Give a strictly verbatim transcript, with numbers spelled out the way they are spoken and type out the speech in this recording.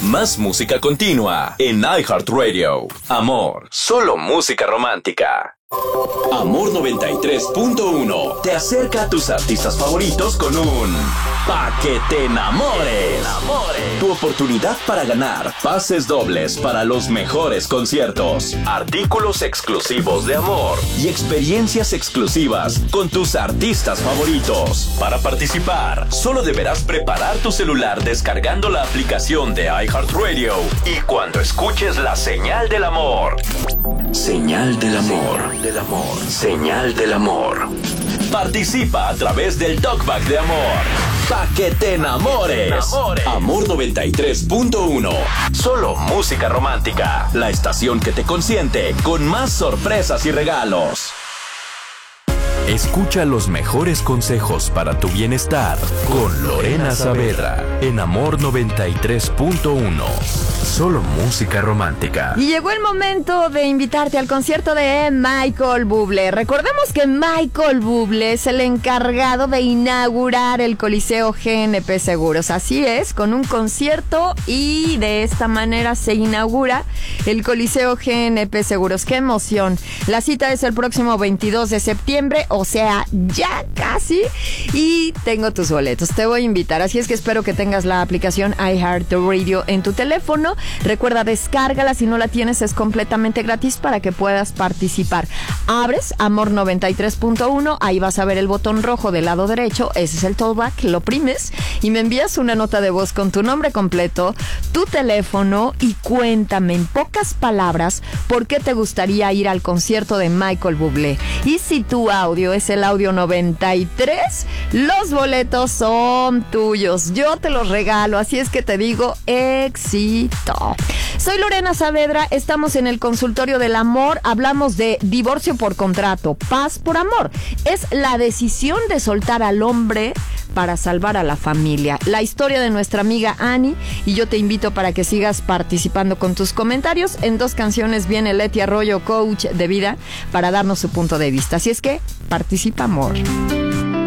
Más música continua en iHeartRadio. Amor, solo música romántica. Amor noventa y tres punto uno te acerca a tus artistas favoritos con un Pa' que te enamores. Tu oportunidad para ganar pases dobles para los mejores conciertos, artículos exclusivos de Amor y experiencias exclusivas con tus artistas favoritos. Para participar, solo deberás preparar tu celular descargando la aplicación de iHeartRadio y cuando escuches la señal del amor. Señal del amor. Del amor. Señal del amor. Participa a través del Talkback de Amor. Pa' que te enamores. enamores. Amor noventa y tres punto uno. Solo música romántica. La estación que te consiente con más sorpresas y regalos. Escucha los mejores consejos para tu bienestar con Lorena Saavedra en Amor noventa y tres punto uno. Solo música romántica. Y llegó el momento de invitarte al concierto de Michael Bublé. Recordemos que Michael Bublé es el encargado de inaugurar el Coliseo G N P Seguros. Así es, con un concierto, y de esta manera se inaugura el Coliseo G N P Seguros. ¡Qué emoción! La cita es el próximo veintidós de septiembre, o sea, ya casi. Y tengo tus boletos, te voy a invitar. Así es que espero que tengas la aplicación iHeartRadio en tu teléfono. Recuerda, descárgala, si no la tienes es completamente gratis para que puedas participar. Abres Amor noventa y tres punto uno, ahí vas a ver el botón rojo del lado derecho, ese es el Talkback, lo oprimes y me envías una nota de voz con tu nombre completo, tu teléfono y cuéntame en pocas palabras por qué te gustaría ir al concierto de Michael Bublé. Y si tu audio es el audio noventa y tres, los boletos son tuyos, yo te los regalo, así es que te digo éxito. Soy Lorena Saavedra, estamos en el consultorio del amor, hablamos de divorcio por contrato, paz por amor. Es la decisión de soltar al hombre para salvar a la familia. La historia de nuestra amiga Annie, y yo te invito para que sigas participando con tus comentarios. En dos canciones viene Leti Arroyo, coach de vida, para darnos su punto de vista. Así es que participa, amor.